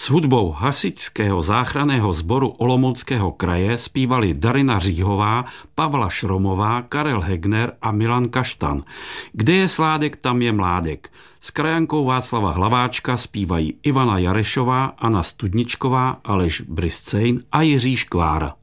hudbou Hasičského záchranného sboru Olomouckého kraje zpívali Darina Říhová, Pavla Šromová, Karel Hegner a Milan Kaštan. Kde je sládek, tam je mládek. S krajankou Václava Hlaváčka zpívají Ivana Jarešová, Anna Studničková, Aleš Briscejn a Jiří Škvára.